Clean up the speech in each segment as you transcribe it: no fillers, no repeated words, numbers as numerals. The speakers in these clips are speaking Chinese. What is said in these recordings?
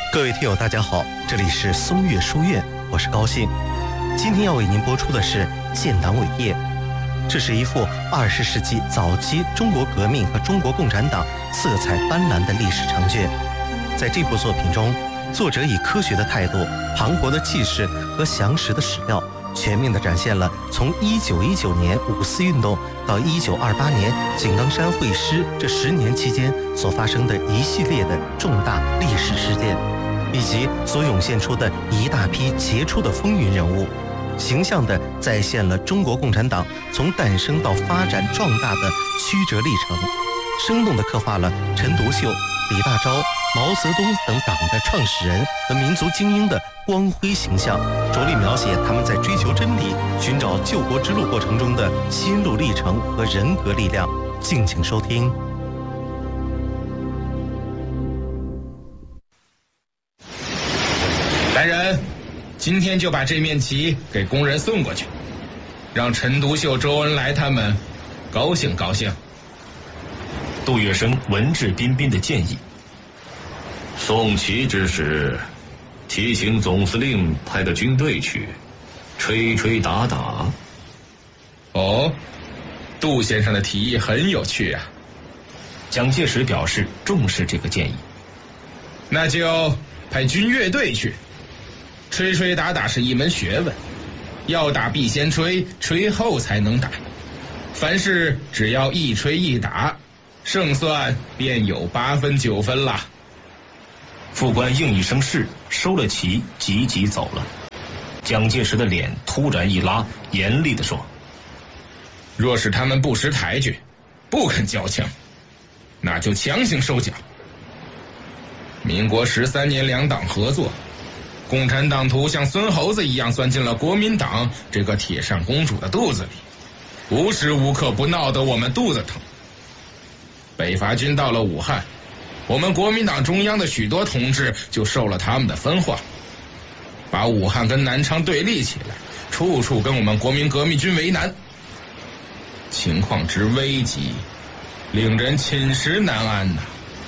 各位听友大家好，这里是松岳书院，我是高兴。今天要为您播出的是《建党伟业》，这是一幅20世纪早期中国革命和中国共产党色彩斑斓的历史长卷。在这部作品中，作者以科学的态度、磅礴的气势和详实的史料，全面地展现了从1919年五四运动到1928年井冈山会师这10年期间所发生的一系列的重大历史事件，以及所涌现出的一大批杰出的风云人物，形象地再现了中国共产党从诞生到发展壮大的曲折历程，生动地刻画了陈独秀、李大钊、毛泽东等党的创始人和民族精英的光辉形象，着力描写他们在追求真理、寻找救国之路过程中的心路历程和人格力量。敬请收听。 来人，今天就把这面旗给工人送过去，让陈独秀、周恩来他们高兴高兴。 杜月笙文质彬彬的建议：送旗之时，提醒总司令派个军队去，吹吹打打。 哦，杜先生的提议很有趣啊。 蒋介石表示重视这个建议。 那就派军乐队去。吹吹打打是一门学问，要打必先吹，吹后才能打。凡事只要一吹一打，胜算便有8分9分啦。 副官应一声是，收了旗，急急走了。蒋介石的脸突然一拉，严厉地说： 若是他们不识抬举，不肯交枪，那就强行收缴。民国13年两党合作，共产党徒像孙猴子一样钻进了国民党这个铁扇公主的肚子里，无时无刻不闹得我们肚子疼。北伐军到了武汉，我们国民党中央的许多同志就受了他们的分化，把武汉跟南昌对立起来，处处跟我们国民革命军为难。情况之危急，令人寝食难安呐。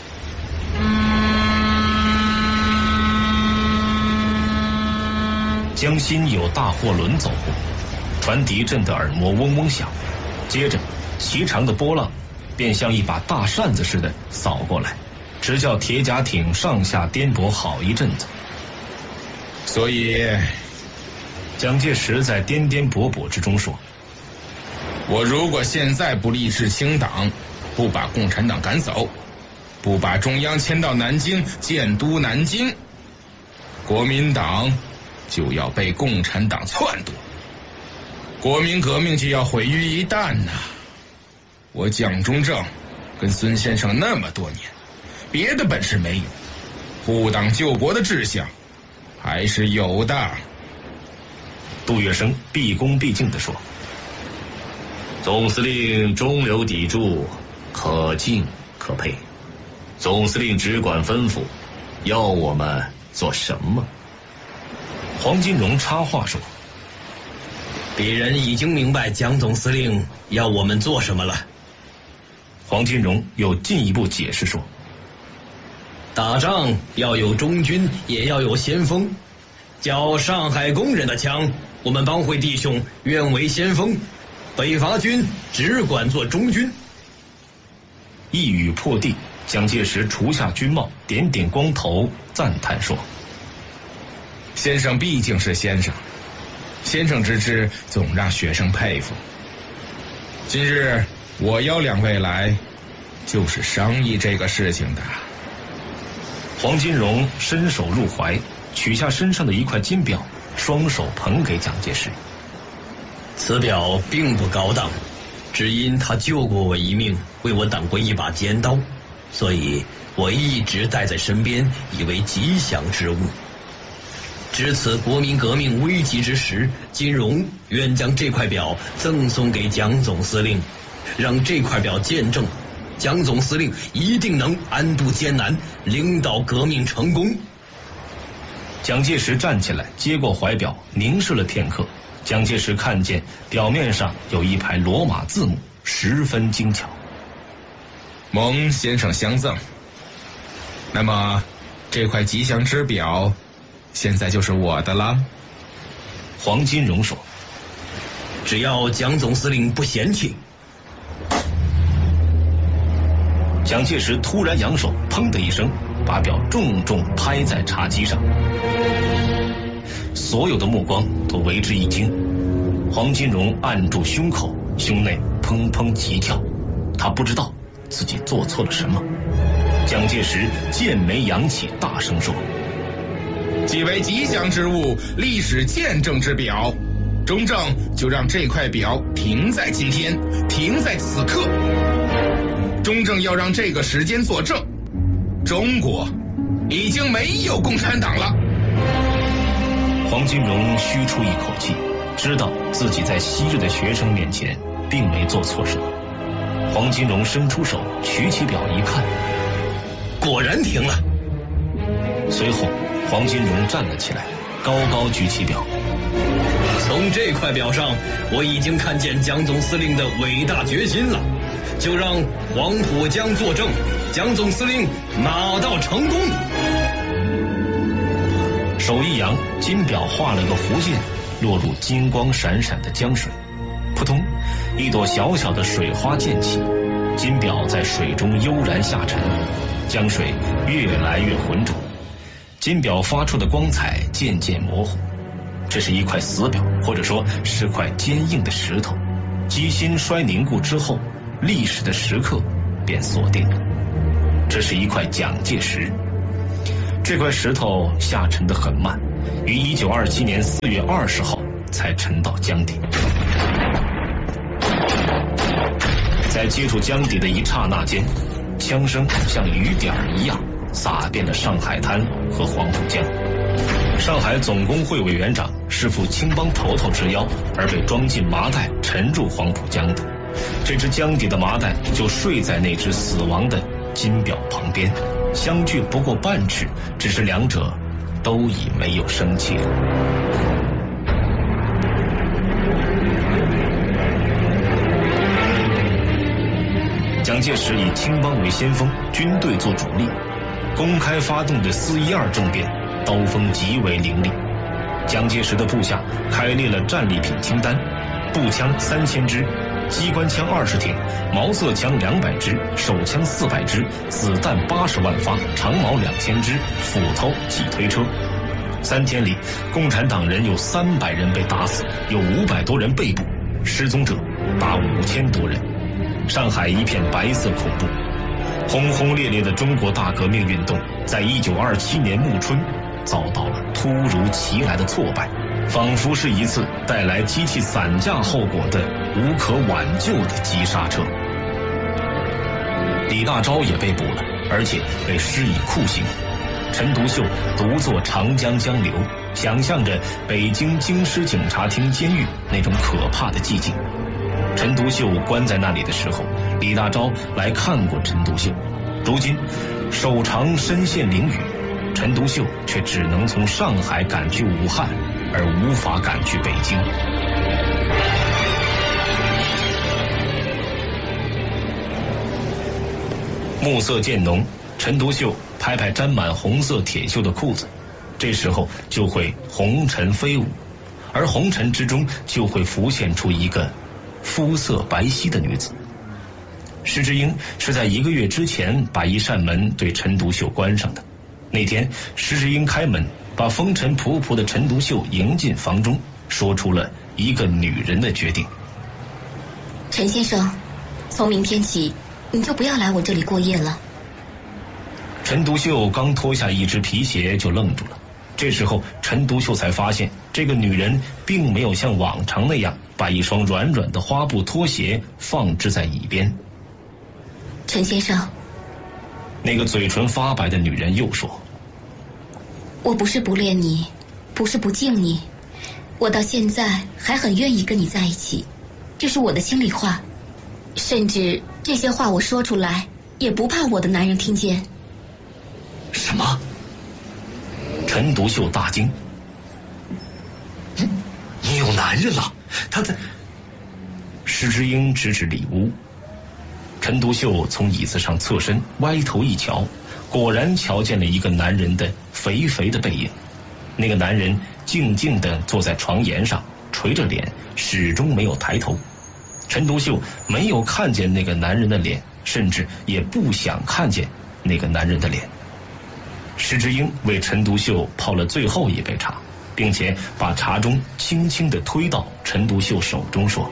江心有大货轮走过，船笛震得耳膜嗡嗡响，接着齐长的波浪便像一把大扇子似的扫过来，直叫铁甲艇上下颠簸好一阵子。 所以蒋介石在颠颠簸簸之中说： 我如果现在不立志清党，不把共产党赶走，不把中央迁到南京建都南京，国民党就要被共产党篡夺，国民革命就要毁于一旦呐。我蒋中正跟孙先生那么多年，别的本事没有，护党救国的志向还是有的。 杜月笙毕恭毕敬地说：总司令中流砥柱，可敬可佩。总司令只管吩咐，要我们做什么？黄金荣插话说： 鄙人已经明白蒋总司令要我们做什么了。 黄金荣又进一步解释说： 打仗要有中军，也要有先锋。叫上海工人的枪，我们帮会弟兄愿为先锋，北伐军只管做中军。 一语破地，蒋介石除下军帽，点点光头，赞叹说： 先生毕竟是先生，先生之志总让学生佩服。今日我邀两位来，就是商议这个事情的。 黄金荣伸手入怀，取下身上的一块金表，双手捧给蒋介石。 此表并不高档，只因他救过我一命，为我挡过一把尖刀，所以我一直带在身边，以为吉祥之物。值此国民革命危急之时，金荣愿将这块表赠送给蒋总司令，让这块表见证蒋总司令一定能安度艰难，领导革命成功。 蒋介石站起来，接过怀表，凝视了片刻。蒋介石看见表面上有一排罗马字母，十分精巧。 蒙先生相赠。那么这块吉祥之表现在就是我的了。 黄金荣说：“ 只要蒋总司令不嫌弃。” 蒋介石突然扬手，砰的一声，把表重重拍在茶几上。所有的目光都为之一惊。黄金荣按住胸口，胸内砰砰急跳，他不知道自己做错了什么。蒋介石剑眉扬起，大声说：“ 既为吉祥之物，历史见证之表，中正就让这块表停在今天，停在此刻。中正要让这个时间作证，中国已经没有共产党了。” 黄金荣吁出一口气，知道自己在昔日的学生面前并没做错什么。黄金荣伸出手，取起表一看， 果然停了。 随后黄金荣站了起来，高高举起表。 从这块表上，我已经看见蒋总司令的伟大决心了。就让黄浦江作证，蒋总司令马到成功。 手一扬，金表画了个弧线，落入金光闪闪的江水。扑通，一朵小小的水花溅起，金表在水中悠然下沉，江水越来越浑浊，金表发出的光彩渐渐模糊。这是一块死表，或者说是块坚硬的石头。机芯衰凝固之后，历史的时刻便锁定了。这是一块蒋介石。这块石头下沉得很慢，于1927年4月20号才沉到江底。在接触江底的一刹那间，枪声像雨点一样洒遍了上海滩和黄浦江。上海总工会委员长是赴青帮头头之邀而被装进麻袋沉入黄浦江的。这只江底的麻袋就睡在那只死亡的金表旁边，相距不过半尺，只是两者都已没有生气了。蒋介石以青帮为先锋，军队做主力，公开发动的4·12政变，刀锋极为凌厉。蒋介石的部下开列了战利品清单，步枪3000支，机关枪20挺，毛瑟枪200支，手枪400支，子弹80万发，长矛2000支，斧头几推车。3天里，共产党人有300人被打死，有500多人被捕，失踪者达5000多人。上海一片白色恐怖，轰轰烈烈的中国大革命运动在1927年暮春遭到了突如其来的挫败，仿佛是一次带来机器散架后果的无可挽救的急刹车。李大钊也被捕了，而且被施以酷刑。陈独秀独坐长江江流，想象着北京京师警察厅监狱那种可怕的寂静。陈独秀关在那里的时候，李大钊来看过陈独秀。如今手长身陷囹圄，陈独秀却只能从上海赶去武汉，而无法赶去北京。暮色渐浓，陈独秀拍拍沾满红色铁锈的裤子，这时候就会红尘飞舞，而红尘之中就会浮现出一个肤色白皙的女子。施之英是在1个月之前把一扇门对陈独秀关上的。那天施之英开门，把风尘仆仆的陈独秀迎进房中，说出了一个女人的决定： 陈先生，从明天起你就不要来我这里过夜了。 陈独秀刚脱下一只皮鞋就愣住了，这时候陈独秀才发现，这个女人并没有像往常那样把一双软软的花布拖鞋放置在椅边。 陈先生， 那个嘴唇发白的女人又说： 我不是不恋你，不是不敬你，我到现在还很愿意跟你在一起，这是我的心里话，甚至这些话我说出来也不怕我的男人听见。 什么？陈独秀大惊。你有男人了？他在……施之英指指里屋。陈独秀从椅子上侧身，歪头一瞧， 果然瞧见了一个男人的肥肥的背影。那个男人静静地坐在床沿上，垂着脸，始终没有抬头。陈独秀没有看见那个男人的脸，甚至也不想看见那个男人的脸。施之英为陈独秀泡了最后一杯茶，并且把茶盅轻轻地推到陈独秀手中，说：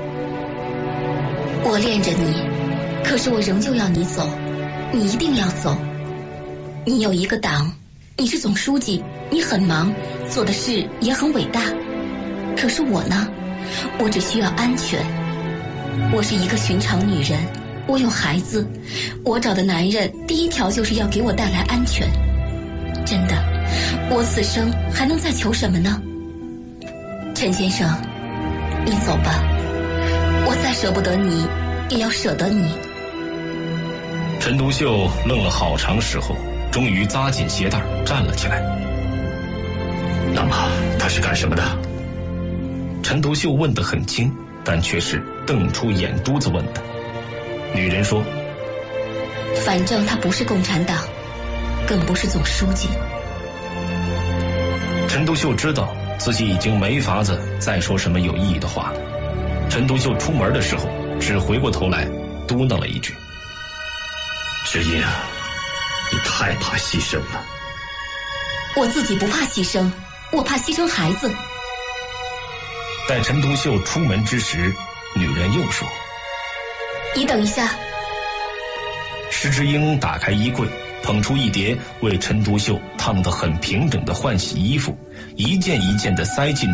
我恋着你，可是我仍旧要你走，你一定要走。你有一个党，你是总书记，你很忙，做的事也很伟大。可是我呢，我只需要安全。我是一个寻常女人，我有孩子，我找的男人第一条就是要给我带来安全。真的，我此生还能再求什么呢？陈先生，你走吧，我再舍不得你，也要舍得你。 陈独秀愣了好长时候，终于扎紧鞋带站了起来。那么他是干什么的？陈独秀问得很轻，但却是瞪出眼珠子问的。女人说： 反正他不是共产党，更不是总书记。 陈独秀知道自己已经没法子再说什么有意义的话了。陈独秀出门的时候，只回过头来嘟囔了一句：知音啊，你太怕牺牲了。 我自己不怕牺牲，我怕牺牲孩子。 待陈独秀出门之时，女人又说： 你等一下。 施之英打开衣柜，捧出一叠为陈独秀烫得很平整的换洗衣服，一件一件地塞进